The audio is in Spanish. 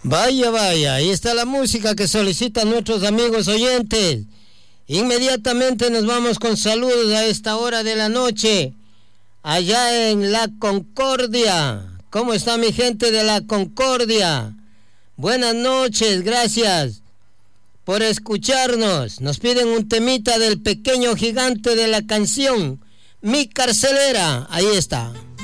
Vaya, vaya, ahí está la música que solicitan nuestros amigos oyentes. Inmediatamente nos vamos con saludos a esta hora de la noche, allá en La Concordia. ¿Cómo está mi gente de La Concordia? Buenas noches, gracias por escucharnos. Nos piden un temita del pequeño gigante de la canción, Mi Carcelera. Ahí está.